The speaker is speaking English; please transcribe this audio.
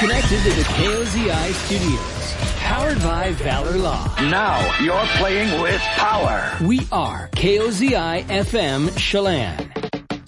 connected to the KOZI studios. Powered by Valor Law. Now you're playing with power. We are KOZI FM Chelan.